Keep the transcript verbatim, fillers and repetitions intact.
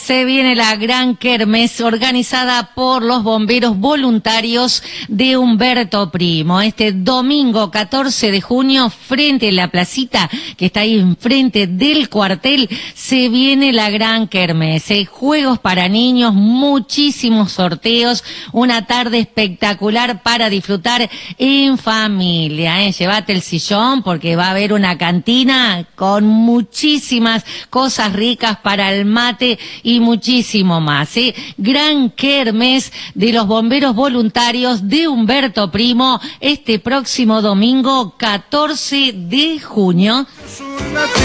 Se viene la gran kermés organizada por los bomberos voluntarios de Humberto Primo. Este domingo catorce de junio, frente a la placita que está ahí enfrente del cuartel, se viene la gran kermés. ¿eh? Juegos para niños, muchísimos sorteos, una tarde espectacular para disfrutar en familia. ¿eh? Llévate el sillón porque va a haber una cantina con muchísimas cosas ricas para el mate y muchísimo más, ¿eh? Gran kermés de los bomberos voluntarios de Humberto Primo este próximo domingo catorce de junio.